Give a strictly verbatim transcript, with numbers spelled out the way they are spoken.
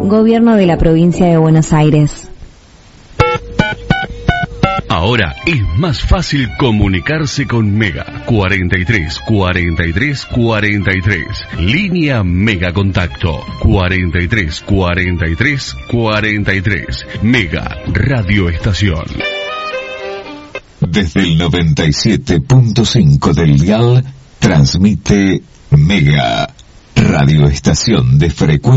Gobierno de la Provincia de Buenos Aires. Ahora es más fácil comunicarse con Mega. cuarenta y tres cuarenta y tres cuarenta y tres. Línea Mega Contacto. cuarenta y tres cuarenta y tres cuarenta y tres. Mega Radio Estación. Desde el noventa y siete punto cinco del dial, transmite Mega Radio Estación de frecuencia.